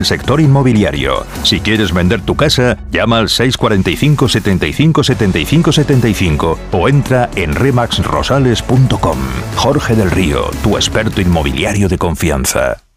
Sector inmobiliario. Si quieres vender tu casa, llama al 645 75 75 75 o entra en remaxrosales.com. Jorge del Río, tu experto inmobiliario de confianza.